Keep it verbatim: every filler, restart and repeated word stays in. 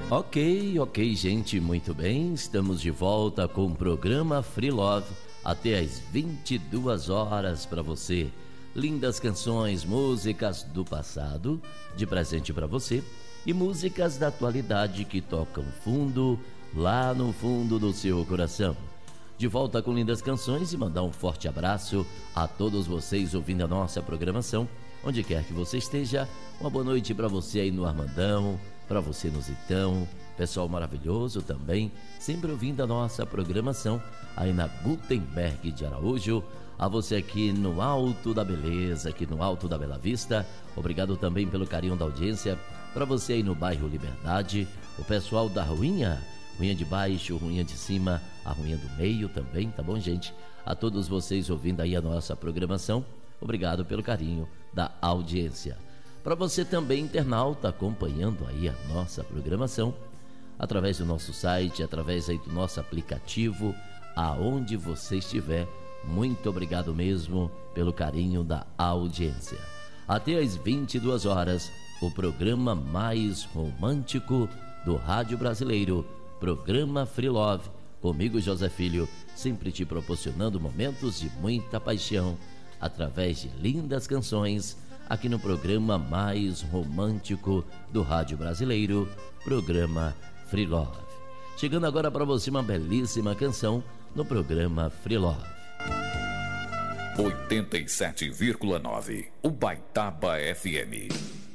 Ok, ok, gente, muito bem. Estamos de volta com o programa Free Love até às vinte e duas horas para você. Lindas canções, músicas do passado, de presente para você, e músicas da atualidade que tocam fundo, lá no fundo do seu coração. De volta com lindas canções e mandar um forte abraço a todos vocês ouvindo a nossa programação, onde quer que você esteja. Uma boa noite para você aí no Armandão, para você no Zitão, pessoal maravilhoso também, sempre ouvindo a nossa programação aí na Gutenberg de Araújo. A você aqui no Alto da Beleza, aqui no Alto da Bela Vista, obrigado também pelo carinho da audiência. Para você aí no bairro Liberdade, o pessoal da Ruinha, Ruinha de Baixo, Ruinha de Cima, a Ruinha do Meio também, tá bom, gente? A todos vocês ouvindo aí a nossa programação, obrigado pelo carinho da audiência. Para você também, internauta, acompanhando aí a nossa programação, através do nosso site, através aí do nosso aplicativo, aonde você estiver, muito obrigado mesmo pelo carinho da audiência. Até às vinte e duas horas, o programa mais romântico do rádio brasileiro, programa Free Love, comigo José Filho, sempre te proporcionando momentos de muita paixão, através de lindas canções, aqui no programa mais romântico do rádio brasileiro, programa Free Love. Chegando agora para você uma belíssima canção no programa Free Love. oitenta e sete vírgula nove, Ubaitaba F M.